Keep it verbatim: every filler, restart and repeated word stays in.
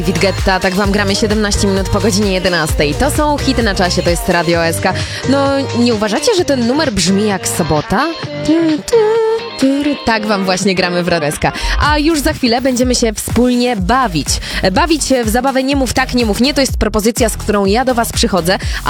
Witgetta, tak wam gramy siedemnaście minut po godzinie jedenastej. To są hity na czasie, to jest Radio S K. No, nie uważacie, że ten numer brzmi jak sobota? Tak wam właśnie gramy w Radio S K. A już za chwilę będziemy się wspólnie bawić. Bawić się w zabawę Nie mów tak, nie mów nie, to jest propozycja, z którą ja do was przychodzę.